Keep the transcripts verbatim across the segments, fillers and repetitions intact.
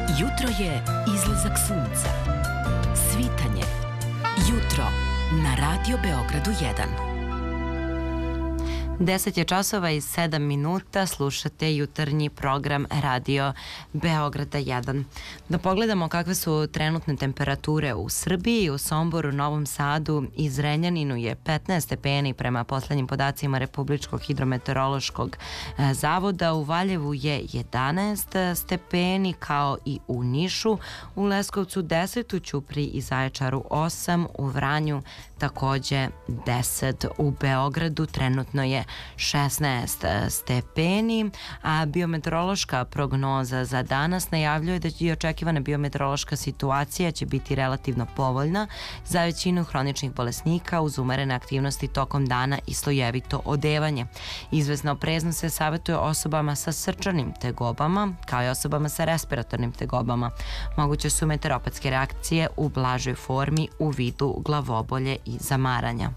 Jutro je izlazak sunca. Svitanje. Jutro na Radio Beogradu jedan. deset je časova i sedam minuta, slušate jutarnji program Radio Beograda jedan. Da pogledamo kakve su trenutne temperature u Srbiji. U Somboru, Novom Sadu i Zrenjaninu je petnaest stepeni prema poslednjim podacima Republičkog hidrometeorološkog zavoda. U Valjevu je jedanaest stepeni, kao i u Nišu. U Leskovcu deset, u Ćupriji i Zaječaru osam, u Vranju takođe deset. U Beogradu trenutno je šesnaest stepeni, a biometeorološka prognoza za danas najavljuje da i očekivana biometeorološka situacija će biti relativno povoljna za većinu hroničnih bolesnika uz umerene aktivnosti tokom dana i slojevito odevanje. Izvesna opreznost se savjetuje osobama sa srčanim tegobama, kao i osobama sa respiratornim tegobama. Moguće su meteoropatske reakcije u blažoj formi u vidu glavobolje i zamaranja.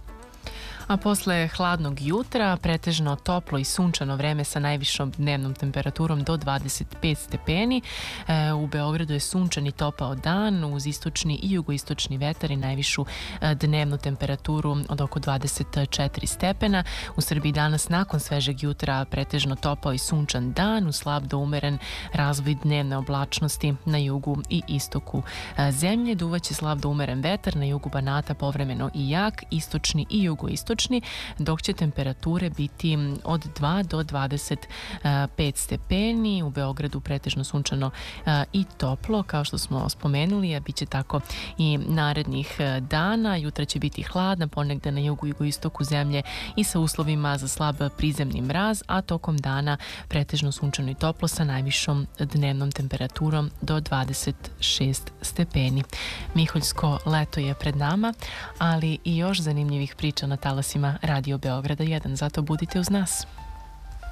A posle hladnog jutra pretežno toplo i sunčano vreme sa najvišom dnevnom temperaturom do dvadeset pet stepeni. E, u Beogradu je sunčan i topao dan uz istočni i jugoistočni vetar i najvišu e, dnevnu temperaturu od oko dvadeset četiri stepena. U Srbiji danas nakon svežeg jutra pretežno topao i sunčan dan uz slab do umeren razvoj dnevne oblačnosti na jugu i istoku e, zemlje. Duvaće slab do umeren vetar na jugu Banata, povremeno i jak, istočni i jugoistočni, dok će temperature biti od dva do dvadeset pet stepeni. U Beogradu pretežno sunčano i toplo, kao što smo spomenuli, a bit će tako i narednih dana. Jutra će biti hladna, ponegde na jugu i jugoistoku zemlje i sa uslovima za slab prizemni mraz, a tokom dana pretežno sunčano i toplo sa najvišom dnevnom temperaturom do dvadeset šest stepeni. Miholjsko leto je pred nama, ali i još zanimljivih priča na talasima Radio Beograda jedan, zato budite uz nas.